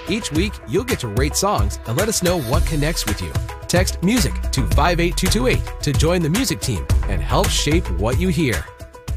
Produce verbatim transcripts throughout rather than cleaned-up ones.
Each week, you'll get to rate songs and let us know what connects with you. Text MUSIC to five eight two two eight to join the music team and help shape what you hear.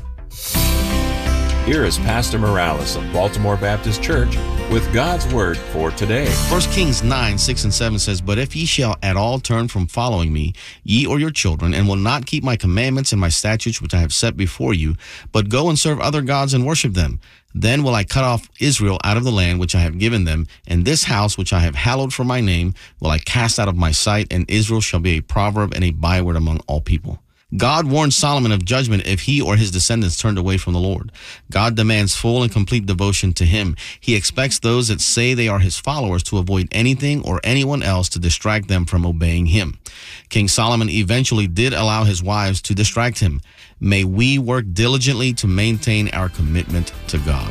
Here is Pastor Morales of Baltimore Baptist Church with God's Word for today. First Kings nine, six and seven says, But if ye shall at all turn from following me, ye or your children, and will not keep my commandments and my statutes which I have set before you, but go and serve other gods and worship them, then will I cut off Israel out of the land which I have given them, and this house which I have hallowed for my name will I cast out of my sight, and Israel shall be a proverb and a byword among all people. God warned Solomon of judgment if he or his descendants turned away from the Lord. God demands full and complete devotion to him. He expects those that say they are his followers to avoid anything or anyone else to distract them from obeying him. King Solomon eventually did allow his wives to distract him. May we work diligently to maintain our commitment to God.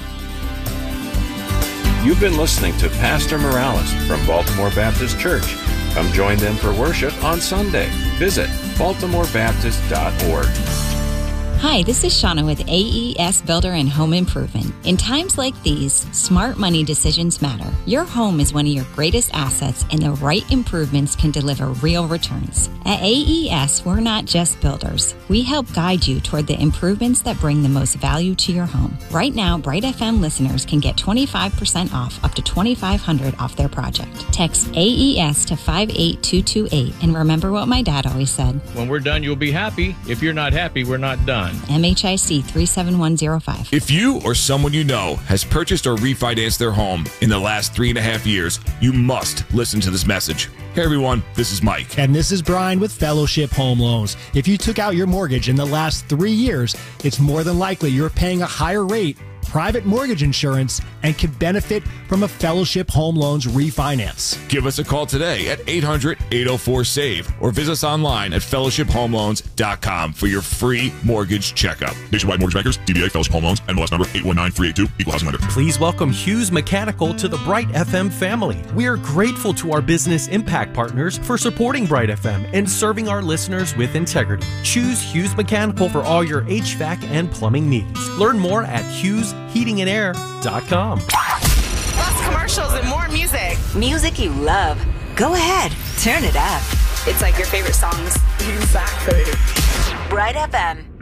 You've been listening to Pastor Morales from Baltimore Baptist Church. Come join them for worship on Sunday. Visit baltimore baptist dot org. Hi, this is Shauna with A E S Builder and Home Improvement. In times like these, smart money decisions matter. Your home is one of your greatest assets, and the right improvements can deliver real returns. At A E S, we're not just builders. We help guide you toward the improvements that bring the most value to your home. Right now, Bright F M listeners can get twenty-five percent off, up to twenty-five hundred dollars off their project. Text A E S to five eight two two eight, and remember what my dad always said. When we're done, you'll be happy. If you're not happy, we're not done. M H I C three seven one zero five. If you or someone you know has purchased or refinanced their home in the last three and a half years, you must listen to this message. Hey everyone, this is Mike. And this is Brian with Fellowship Home Loans. If you took out your mortgage in the last three years, it's more than likely you're paying a higher rate, private mortgage insurance, and can benefit from a Fellowship Home Loans refinance. Give us a call today at eight hundred, eight oh four, SAVE or visit us online at fellowship home loans dot com for your free mortgage checkup. Nationwide Mortgage Bankers, D B A Fellowship Home Loans, N M L S number eight one nine three eight two, Equal Housing Lender. Please welcome Hughes Mechanical to the Bright F M family. We are grateful to our business impact partners for supporting Bright F M and serving our listeners with integrity. Choose Hughes Mechanical for all your H V A C and plumbing needs. Learn more at hughes heating and air dot com. Plus commercials and more music. Music you love. Go ahead, turn it up. It's like your favorite songs. Exactly. Bright F M.